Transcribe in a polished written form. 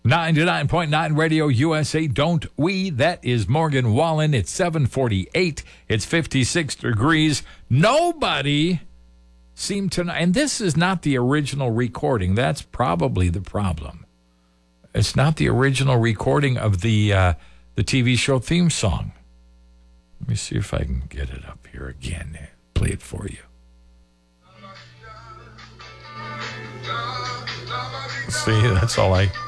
99.9 Radio USA, don't we? That is Morgan Wallen. It's 7:48. It's 56 degrees. Nobody seemed to know. And this is not the original recording. That's probably the problem. It's not the original recording of the TV show theme song. Let me see if I can get it up here again. Play it for you. See, that's all I